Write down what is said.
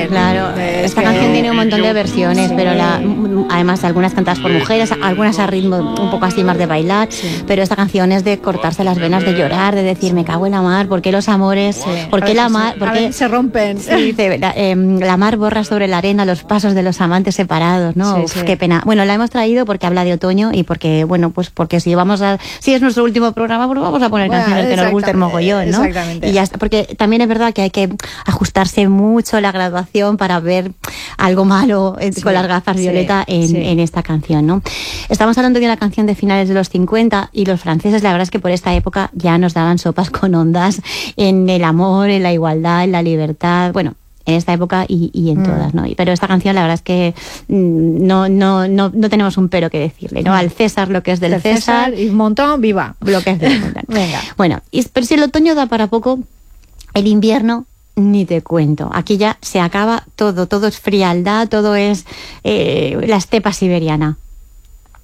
Claro, esta canción tiene un montón de versiones, pero además algunas cantadas por mujeres, algunas a ritmo un poco así más de bailar, pero esta canción es de cortarse las venas, de llorar, de decir, me cago en la mar, ¿por qué los amores? ¿Por qué la mar? ¿Por qué se rompen? Sí, la mar borra sobre la arena los pasos de los amantes separados, ¿no? Uf, qué pena. Bueno, la hemos traído porque habla de otoño y porque, bueno, pues porque si es nuestro último programa, pues vamos a poner canciones que nos gusten mogollón, ¿no? Exactamente. Y ya está, porque también es verdad que hay que ajustarse mucho la graduación para ver algo malo con las gafas violeta en esta canción, ¿no? Estamos hablando de una canción de finales de los 50 y los franceses, la verdad es que por esta época ya nos daban sopas con ondas en el amor, en la igualdad, en la libertad, bueno, en esta época y en todas, ¿no? Pero esta canción la verdad es que no tenemos un pero que decirle, ¿no? Al César lo que es del César y Montón, viva. Lo que es del Montón. Venga. Bueno, pero si el otoño da para poco, el invierno ni te cuento. Aquí ya se acaba todo es frialdad, todo es la estepa siberiana.